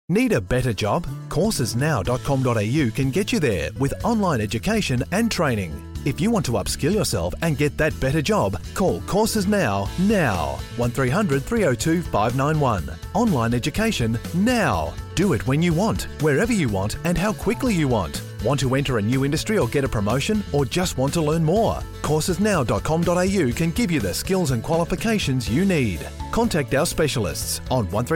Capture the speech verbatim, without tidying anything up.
Need a better job? courses now dot com dot a u can get you there with online education and training. If you want to upskill yourself and get that better job, call Courses Now, now. one three hundred three oh two five nine one. Online education now. Do it when you want, wherever you want and how quickly you want. Want to enter a new industry or get a promotion, or just want to learn more? courses now dot com dot a u can give you the skills and qualifications you need. Contact our specialists on one three